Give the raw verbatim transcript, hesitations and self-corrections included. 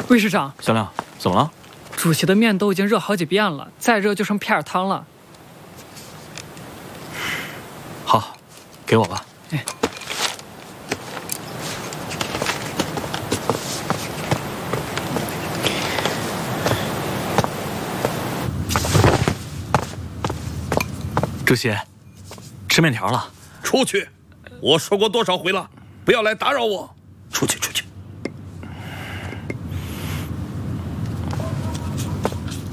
魏市长， 小亮，怎么了？ 主席的面都已经热好几遍了，再热就剩片儿汤了。 好，给我吧。 哎。 主席，吃面条了。 出去！我说过多少回了，不要来打扰我。出去，出去。